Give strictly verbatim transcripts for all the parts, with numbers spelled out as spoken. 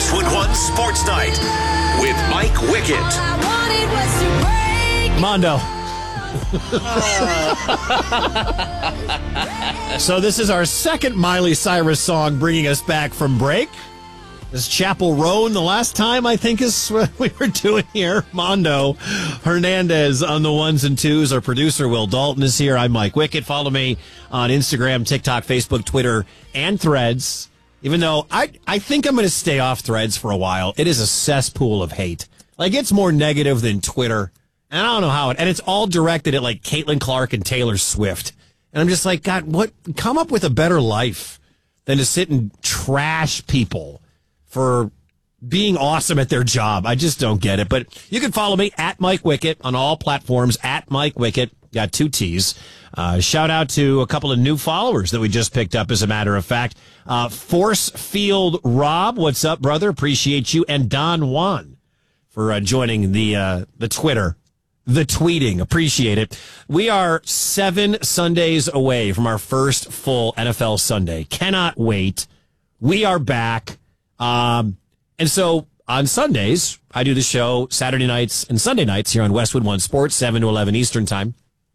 Westwood One Sports Night with Mike Wickett. Mondo. So this is our second Miley Cyrus song bringing us back from break. This is Chapel Roan the last time, I think, is what we were doing here. Mondo Hernandez on the ones and twos. Our producer, Will Dalton, is here. I'm Mike Wickett. Follow me on Instagram, TikTok, Facebook, Twitter, and Threads. Even though I, I think I'm going to stay off Threads for a while. It is a cesspool of hate. Like, it's more negative than Twitter. And I don't know how it, and it's all directed at like Caitlin Clark and Taylor Swift. And I'm just like, God, what? Come up with a better life than to sit and trash people for being awesome at their job. I just don't get it. But you can follow me at Mike Wickett on all platforms, at Mike Wickett. Got two T's. Uh, shout out to a couple of new followers that we just picked up, as a matter of fact. Uh, Force Field Rob, what's up, brother? Appreciate you. And Don Juan for uh, joining the uh, the Twitter. The tweeting. Appreciate it. We are seven Sundays away from our first full N F L Sunday. Cannot wait. We are back. Um, and so on Sundays, I do the show Saturday nights and Sunday nights here on Westwood One Sports, seven to eleven Eastern Time.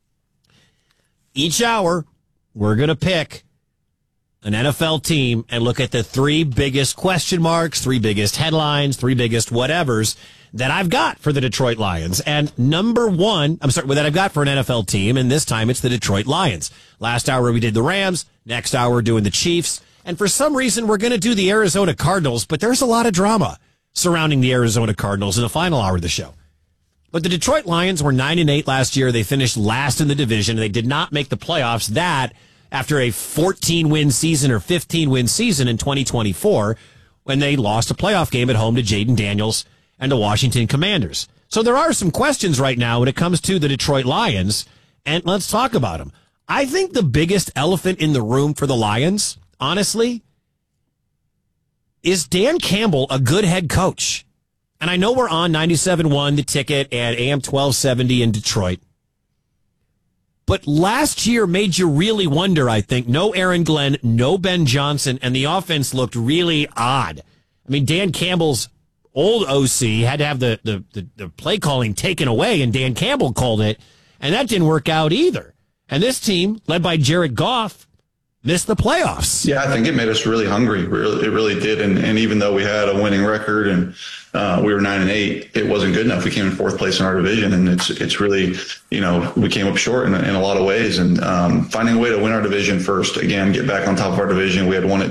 Each hour, we're going to pick an N F L team and look at the three biggest question marks, three biggest headlines, three biggest whatevers that I've got for the Detroit Lions. And number one, I'm sorry, that I've got for an N F L team, and this time it's the Detroit Lions. Last hour we did the Rams, next hour we're doing the Chiefs, and for some reason we're going to do the Arizona Cardinals, but there's a lot of drama surrounding the Arizona Cardinals in the final hour of the show. But the Detroit Lions were nine and eight last year. They finished last in the division. They did not make the playoffs. That after a fourteen-win season or fifteen-win season in twenty twenty-four when they lost a playoff game at home to Jaden Daniels and the Washington Commanders. So there are some questions right now when it comes to the Detroit Lions, and let's talk about them. I think the biggest elephant in the room for the Lions, honestly, is Dan Campbell a good head coach? And I know we're on ninety-seven point one, The Ticket, and A M twelve seventy in Detroit. But last year made you really wonder, I think. No Aaron Glenn, no Ben Johnson, and the offense looked really odd. I mean, Dan Campbell's old O C had to have the, the, the, the play calling taken away, and Dan Campbell called it, and that didn't work out either. And this team, led by Jared Goff, missed the playoffs. Yeah, I think it made us really hungry. It really did. And, and even though we had a winning record and uh, we were nine and eight, it wasn't good enough. We came in fourth place in our division, and it's it's really, you know, we came up short in, in a lot of ways. And um, finding a way to win our division first, again, get back on top of our division. We had won it